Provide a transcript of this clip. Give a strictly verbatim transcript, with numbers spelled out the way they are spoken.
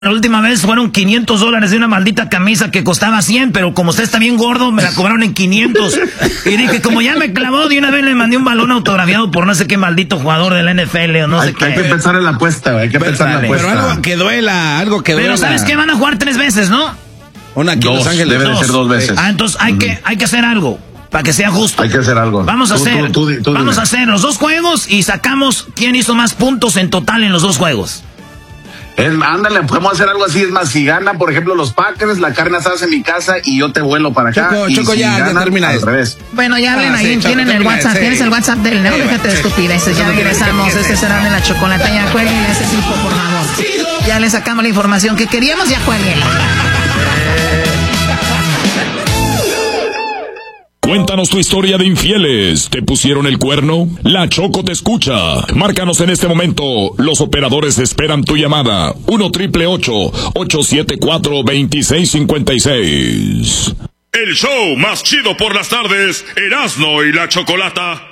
La última vez fueron quinientos dólares de una maldita camisa que costaba cien, pero como usted está bien gordo, me la cobraron en quinientos. Y dije, como ya me clavó, de una vez le mandé un balón autografiado por no sé qué maldito jugador de la N F L o no hay, sé qué. Hay que pensar en la apuesta, hay que pero, pensar en la apuesta. Pero algo que duela, algo que duela. Pero ¿sabes qué? Van a jugar tres veces, ¿no? Una aquí en Los Ángeles. Debe de ser dos veces. Ah, entonces hay, uh-huh. que, hay que hacer algo. Para que sea justo. Hay que hacer algo. Vamos a tú, hacer, tú, tú, tú, vamos dime. a hacer los dos juegos y sacamos quién hizo más puntos en total en los dos juegos. Es, ándale, podemos hacer algo así. Es más, si gana, por ejemplo, los Packers, la carne asada en mi casa y yo te vuelo para acá. Choco, y Choco, si ya, ganan, ya termina al esto. revés. Bueno, ya hablen Ah, ahí, sí, tienen Choco, el WhatsApp, sí. tienes el WhatsApp del no, sí, déjate de estupideces, ya regresamos, este será de la chocolate, ya cuelguen ese tipo, por favor. Ya le sacamos la información que queríamos, ya cuelguenla. Cuéntanos tu historia de infieles. ¿Te pusieron el cuerno? La Choco te escucha. Márcanos en este momento. Los operadores esperan tu llamada. uno triple ocho, ocho siete cuatro, dos seis cinco seis. El show más chido por las tardes, Erasmo y la Chocolata.